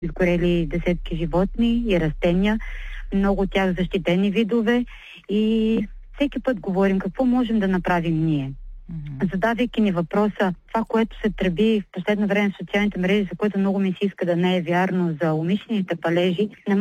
изгорели десетки животни и растения, много от тях защитени видове, и всеки път говорим какво можем да направим ние. Задавайки ни въпроса, това, което се тръби в последно време в социалните мрежи, за което много ми се иска да не е вярно, за умишлените палежи, не